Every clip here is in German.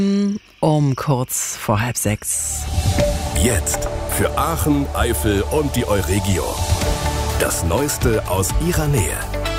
Um kurz vor 5:30. Jetzt für Aachen, Eifel und die Euregio. Das Neueste aus ihrer Nähe.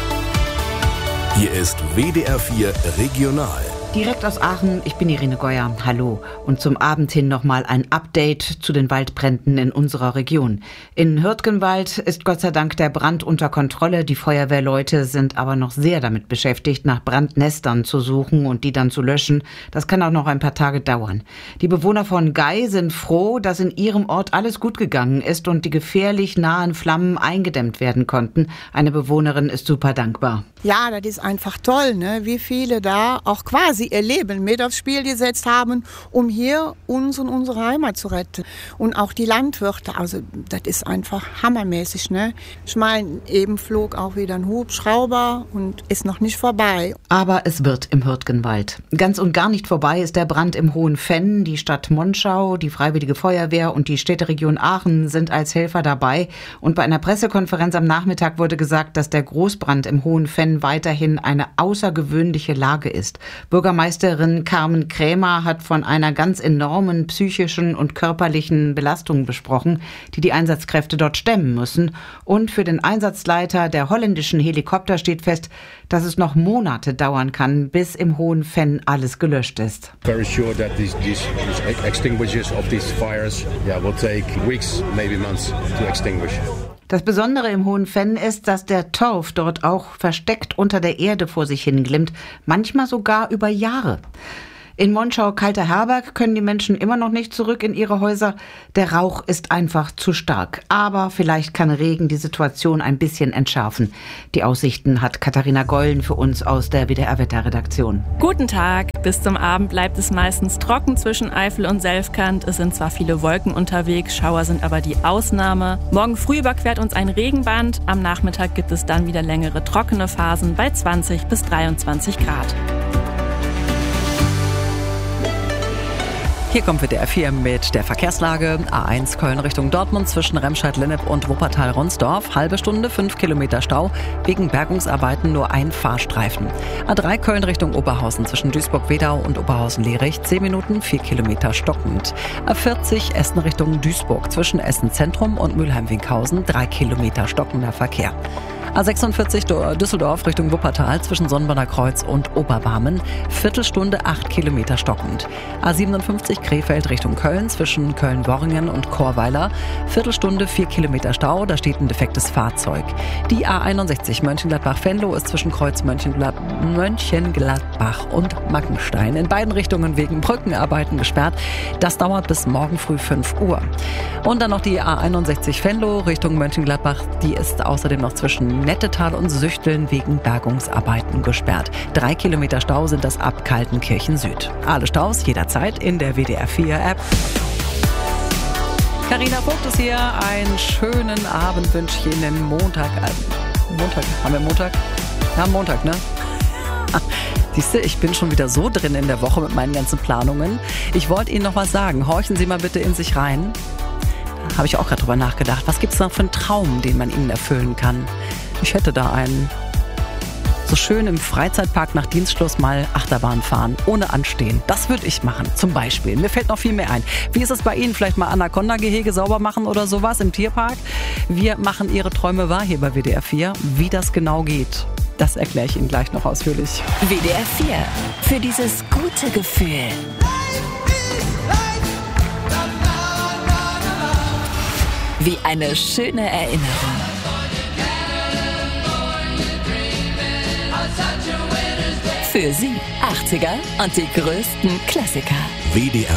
Hier ist WDR 4 Regional. Direkt aus Aachen, ich bin Irene Geuer. Hallo. Und zum Abend hin nochmal ein Update zu den Waldbränden in unserer Region. In Hürtgenwald ist Gott sei Dank der Brand unter Kontrolle. Die Feuerwehrleute sind aber noch sehr damit beschäftigt, nach Brandnestern zu suchen und die dann zu löschen. Das kann auch noch ein paar Tage dauern. Die Bewohner von Gei sind froh, dass in ihrem Ort alles gut gegangen ist und die gefährlich nahen Flammen eingedämmt werden konnten. Eine Bewohnerin ist super dankbar. Ja, das ist einfach toll, ne? Wie viele da auch quasi ihr Leben mit aufs Spiel gesetzt haben, um hier uns und unsere Heimat zu retten. Und auch die Landwirte, also das ist einfach hammermäßig, ne? Ich meine, eben flog auch wieder ein Hubschrauber und ist noch nicht vorbei. Aber es wird im Hürtgenwald. Ganz und gar nicht vorbei ist der Brand im Hohen Venn. Die Stadt Monschau, die Freiwillige Feuerwehr und die Städteregion Aachen sind als Helfer dabei. Und bei einer Pressekonferenz am Nachmittag wurde gesagt, dass der Großbrand im Hohen Venn weiterhin eine außergewöhnliche Lage ist. Bürgermeisterin Carmen Krämer hat von einer ganz enormen psychischen und körperlichen Belastung besprochen, die die Einsatzkräfte dort stemmen müssen. Und für den Einsatzleiter der holländischen Helikopter steht fest, dass es noch Monate dauern kann, bis im Hohen Venn alles gelöscht ist. Very sure that these extinguishers of these fires will take weeks, maybe months to extinguish. Das Besondere im Hohen Venn ist, dass der Torf dort auch versteckt unter der Erde vor sich hinglimmt, manchmal sogar über Jahre. In Monschau-Kalter Herberg können die Menschen immer noch nicht zurück in ihre Häuser. Der Rauch ist einfach zu stark. Aber vielleicht kann Regen die Situation ein bisschen entschärfen. Die Aussichten hat Katharina Gollen für uns aus der WDR-Wetterredaktion. Guten Tag. Bis zum Abend bleibt es meistens trocken zwischen Eifel und Selfkant. Es sind zwar viele Wolken unterwegs, Schauer sind aber die Ausnahme. Morgen früh überquert uns ein Regenband. Am Nachmittag gibt es dann wieder längere trockene Phasen bei 20 bis 23 Grad. Hier kommt WDR 4 mit der Verkehrslage. A1 Köln Richtung Dortmund zwischen Remscheid-Lennep und Wuppertal-Ronsdorf. Halbe Stunde, 5 Kilometer Stau. Wegen Bergungsarbeiten nur ein Fahrstreifen. A3 Köln Richtung Oberhausen zwischen Duisburg-Wedau und Oberhausen-Lierich. 10 Minuten, 4 Kilometer stockend. A40 Essen Richtung Duisburg zwischen Essen-Zentrum und Mülheim-Winkhausen. 3 Kilometer stockender Verkehr. A46 Düsseldorf Richtung Wuppertal zwischen Sonnenborner Kreuz und Oberbarmen. Viertelstunde, 8 Kilometer stockend. A57 Krefeld Richtung Köln zwischen Köln-Worringen und Chorweiler. Viertelstunde, 4 Kilometer Stau, da steht ein defektes Fahrzeug. Die A61 Mönchengladbach-Venlo ist zwischen Kreuz Mönchengladbach und Mackenstein in beiden Richtungen wegen Brückenarbeiten gesperrt. Das dauert bis morgen früh 5 Uhr. Und dann noch die A61 Venlo Richtung Mönchengladbach. Die ist außerdem noch zwischen Nettetal und Süchteln wegen Bergungsarbeiten gesperrt. 3 Kilometer Stau sind das ab Kaltenkirchen Süd. Alle Staus jederzeit in der WDR 4 App. Carina Vogt ist hier. Einen schönen Abend wünsche ich Ihnen. Montag. Haben wir Montag? Ja, Montag, ne? Siehst du, ich bin schon wieder so drin in der Woche mit meinen ganzen Planungen. Ich wollte Ihnen noch was sagen. Horchen Sie mal bitte in sich rein. Da habe ich auch gerade drüber nachgedacht. Was gibt es noch für einen Traum, den man Ihnen erfüllen kann? Ich hätte da einen. So schön im Freizeitpark nach Dienstschluss mal Achterbahn fahren, ohne Anstehen. Das würde ich machen, zum Beispiel. Mir fällt noch viel mehr ein. Wie ist es bei Ihnen? Vielleicht mal Anaconda-Gehege sauber machen oder sowas im Tierpark? Wir machen Ihre Träume wahr hier bei WDR 4. Wie das genau geht, das erkläre ich Ihnen gleich noch ausführlich. WDR 4. Für dieses gute Gefühl. Wie eine schöne Erinnerung. Für Sie 80er und die größten Klassiker. WDR